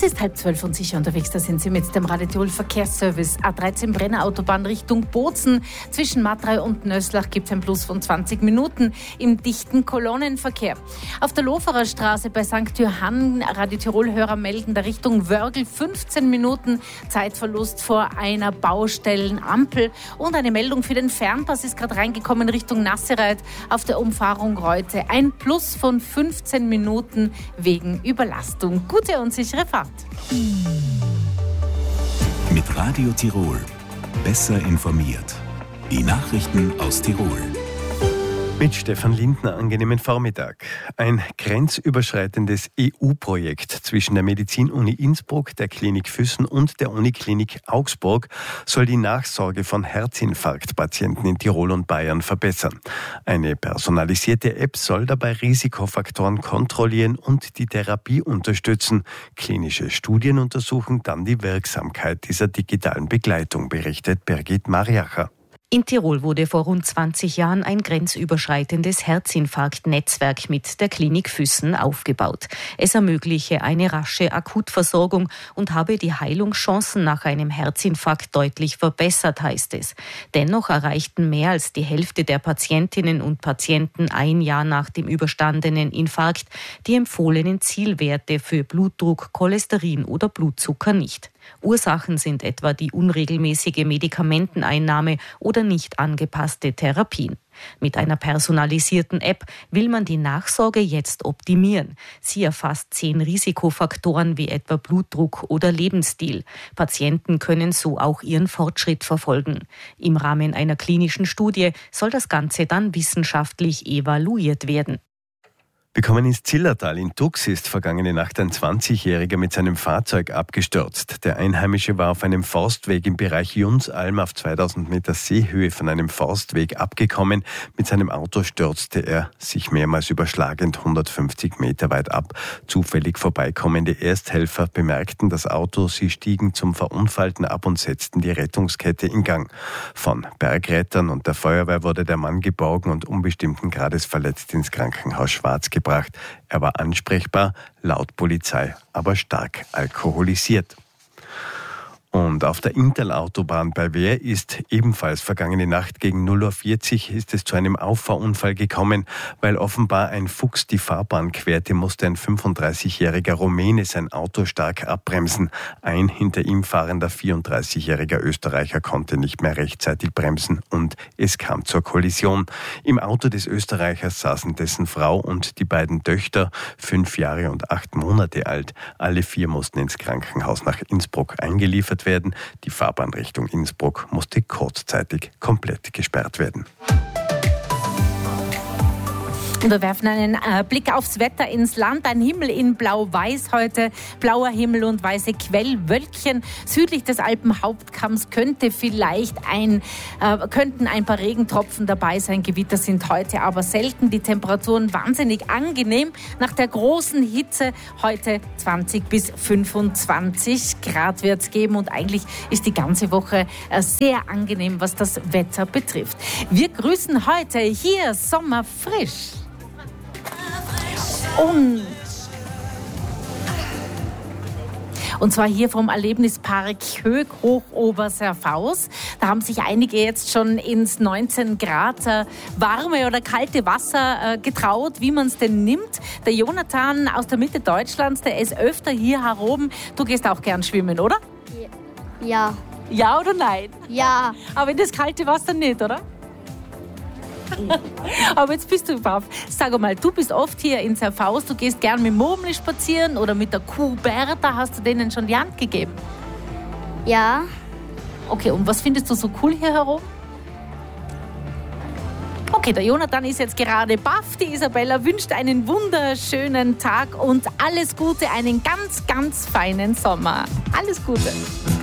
Es ist 11:30 und sicher unterwegs, da sind Sie mit dem Radio Tirol Verkehrsservice. A13 Brenner Autobahn Richtung Bozen. Zwischen Matrei und Nöslach gibt es ein Plus von 20 Minuten im dichten Kolonnenverkehr. Auf der Loferer Straße bei St. Johann, Radio Tirol-Hörer melden der Richtung Wörgl 15 Minuten Zeitverlust vor einer Baustellenampel. Und eine Meldung für den Fernpass ist gerade reingekommen Richtung Nassereit auf der Umfahrung Reute. Ein Plus von 15 Minuten wegen Überlastung. Gute und sichere Fahrt. Mit Radio Tirol. Besser informiert. Die Nachrichten aus Tirol. Mit Stefan Lindner, angenehmen Vormittag. Ein grenzüberschreitendes EU-Projekt zwischen der Medizin-Uni Innsbruck, der Klinik Füssen und der Uniklinik Augsburg soll die Nachsorge von Herzinfarktpatienten in Tirol und Bayern verbessern. Eine personalisierte App soll dabei Risikofaktoren kontrollieren und die Therapie unterstützen. Klinische Studien untersuchen dann die Wirksamkeit dieser digitalen Begleitung, berichtet Birgit Mariacher. In Tirol wurde vor rund 20 Jahren ein grenzüberschreitendes Herzinfarktnetzwerk mit der Klinik Füssen aufgebaut. Es ermögliche eine rasche Akutversorgung und habe die Heilungschancen nach einem Herzinfarkt deutlich verbessert, heißt es. Dennoch erreichten mehr als die Hälfte der Patientinnen und Patienten ein Jahr nach dem überstandenen Infarkt die empfohlenen Zielwerte für Blutdruck, Cholesterin oder Blutzucker nicht. Ursachen sind etwa die unregelmäßige Medikamenteneinnahme oder nicht angepasste Therapien. Mit einer personalisierten App will man die Nachsorge jetzt optimieren. Sie erfasst 10 Risikofaktoren wie etwa Blutdruck oder Lebensstil. Patienten können so auch ihren Fortschritt verfolgen. Im Rahmen einer klinischen Studie soll das Ganze dann wissenschaftlich evaluiert werden. Wir kommen ins Zillertal. In Tux ist vergangene Nacht ein 20-Jähriger mit seinem Fahrzeug abgestürzt. Der Einheimische war auf einem Forstweg im Bereich Junsalm auf 2000 Meter Seehöhe von einem Forstweg abgekommen. Mit seinem Auto stürzte er sich mehrmals überschlagend 150 Meter weit ab. Zufällig vorbeikommende Ersthelfer bemerkten das Auto. Sie stiegen zum Verunfallten ab und setzten die Rettungskette in Gang. Von Bergrettern und der Feuerwehr wurde der Mann geborgen und unbestimmten Grades verletzt ins Krankenhaus Schwarz gebracht. Er war ansprechbar, laut Polizei, aber stark alkoholisiert. Und auf der Interlautobahn bei Wehr ist ebenfalls vergangene Nacht gegen 0:40 Uhr ist es zu einem Auffahrunfall gekommen, weil offenbar ein Fuchs die Fahrbahn querte, musste ein 35-jähriger Rumäne sein Auto stark abbremsen. Ein hinter ihm fahrender 34-jähriger Österreicher konnte nicht mehr rechtzeitig bremsen und es kam zur Kollision. Im Auto des Österreichers saßen dessen Frau und die beiden Töchter, 5 Jahre und 8 Monate alt. Alle 4 mussten ins Krankenhaus nach Innsbruck eingeliefert werden. Die Fahrbahn Richtung Innsbruck musste kurzzeitig komplett gesperrt werden. Und wir werfen einen Blick aufs Wetter ins Land. Ein Himmel in Blau-Weiß heute. Blauer Himmel und weiße Quellwölkchen. Südlich des Alpenhauptkamms könnten ein paar Regentropfen dabei sein. Gewitter sind heute aber selten. Die Temperaturen wahnsinnig angenehm. Nach der großen Hitze heute 20 bis 25 Grad wird es geben. Und eigentlich ist die ganze Woche sehr angenehm, was das Wetter betrifft. Wir grüßen heute hier Sommerfrisch. Und zwar hier vom Erlebnispark Höck hoch Oberserfaus. Da haben sich einige jetzt schon ins 19 Grad warme oder kalte Wasser getraut, wie man es denn nimmt. Der Jonathan aus der Mitte Deutschlands, der ist öfter hier heroben. Du gehst auch gern schwimmen, oder? Ja. Ja oder nein? Ja. Aber in das kalte Wasser nicht, oder? Aber jetzt bist du drauf. Sag mal, du bist oft hier in Serfaus, du gehst gern mit Murmel spazieren oder mit der Kuh Bertha, hast du denen schon die Hand gegeben? Ja. Okay, und was findest du so cool hier herum? Okay, der Jonathan ist jetzt gerade baff. Die Isabella wünscht einen wunderschönen Tag und alles Gute, einen ganz, ganz feinen Sommer. Alles Gute.